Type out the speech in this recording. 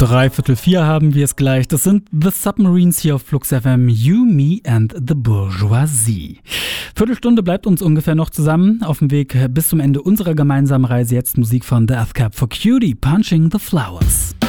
3/4 haben wir es gleich. Das sind The Submarines hier auf Flux FM. You, Me and the Bourgeoisie. Viertelstunde bleibt uns ungefähr noch zusammen. Auf dem Weg bis zum Ende unserer gemeinsamen Reise jetzt Musik von Death Cab for Cutie, Punching the Flowers.